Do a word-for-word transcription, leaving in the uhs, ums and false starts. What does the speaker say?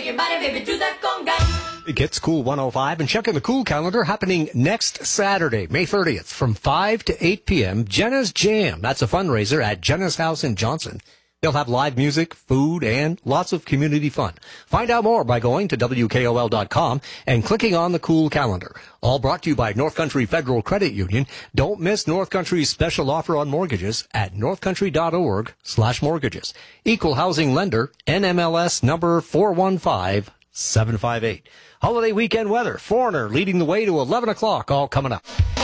Shake your body, baby, do that conga. It gets Cool one oh five, and check in the Cool calendar happening next Saturday, May thirtieth, from five to eight p.m. Jenna's Jam. That's a fundraiser at Jenna's House in Johnson. They'll have live music, food, and lots of community fun. Find out more by going to W K O L dot com and clicking on the Cool calendar. All brought to you by North Country Federal Credit Union. Don't miss North Country's special offer on mortgages at northcountry.org slash mortgages. Equal housing lender, N M L S number four one five seven five eight. Holiday weekend weather, Foreigner leading the way to eleven o'clock, all coming up.